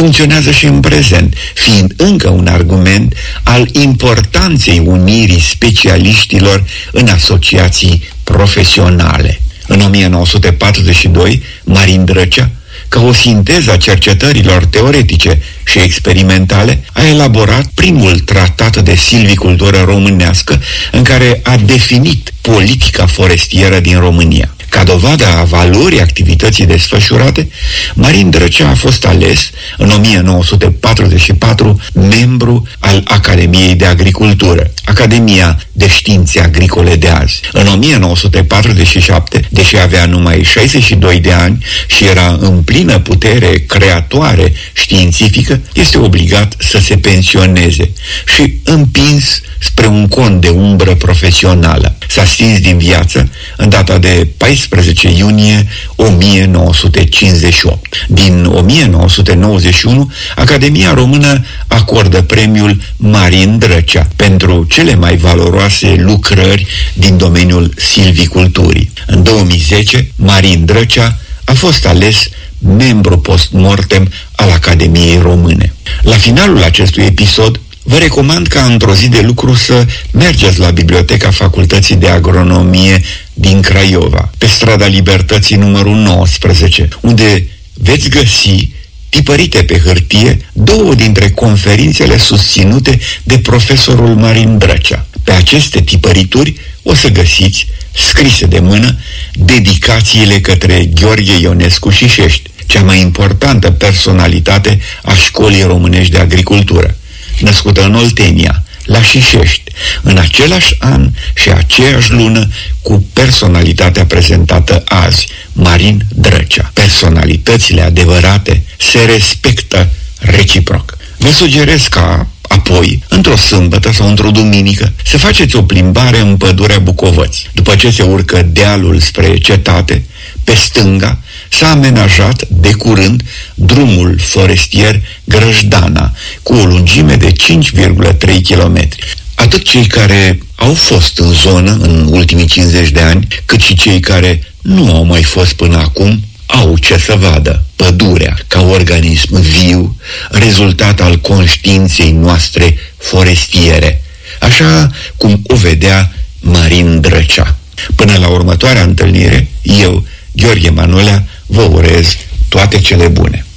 funcționează și în prezent, fiind încă un argument al importanței unirii specialiștilor în asociații profesionale. În 1942, Marin Drăcea, ca o sinteză a cercetărilor teoretice și experimentale, a elaborat primul tratat de silvicultură românească în care a definit politica forestieră din România. Ca dovadă a valorii activității desfășurate, Marin Drăcea a fost ales în 1944 membru al Academiei de Agricultură, Academia de Științe Agricole de azi. În 1947, deși avea numai 62 de ani și era în plină putere creatoare științifică, este obligat să se pensioneze și împins spre un cont de umbră profesională. S-a stins din viață în data de 14 iunie 1958. Din 1991, Academia Română acordă premiul Marin Drăcea pentru cele mai valoroase lucrări din domeniul silviculturii. În 2010, Marin Drăcea a fost ales membru post-mortem al Academiei Române. La finalul acestui episod, vă recomand ca într-o zi de lucru să mergeți la Biblioteca Facultății de Agronomie din Craiova, pe strada Libertății numărul 19, unde veți găsi tipărite pe hârtie două dintre conferințele susținute de profesorul Marin Drăcea. Pe aceste tipărituri o să găsiți, scrise de mână, dedicațiile către Gheorghe Ionescu Șișești, cea mai importantă personalitate a Școlii Românești de Agricultură, născută în Oltenia, la Șișești, în același an și aceeași lună cu personalitatea prezentată azi, Marin Drăcea. Personalitățile adevărate se respectă reciproc. Vă sugerez ca apoi, într-o sâmbătă sau într-o duminică, să faceți o plimbare în pădurea Bucovăți. După ce se urcă dealul spre cetate, pe stânga s-a amenajat de curând drumul forestier Grăjdana, cu o lungime de 5,3 km. Atât cei care au fost în zonă în ultimii 50 de ani, cât și cei care nu au mai fost până acum, au ce să vadă. Pădurea, ca organism viu, rezultat al conștiinței noastre forestiere, așa cum o vedea Marin Drăcea. Până la următoarea întâlnire, eu, Gheorghe Manolea, vă urez toate cele bune.